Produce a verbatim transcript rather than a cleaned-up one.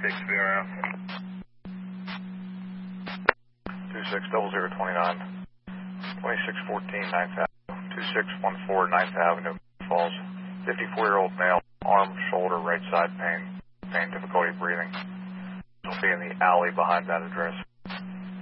Speaks V R F. two six zero zero two nine, twenty-six fourteen ninth Avenue, two six one four ninth Avenue, Falls. fifty-four-year-old male, arm, shoulder, right side pain, pain, difficulty breathing. Will be in the alley behind that address.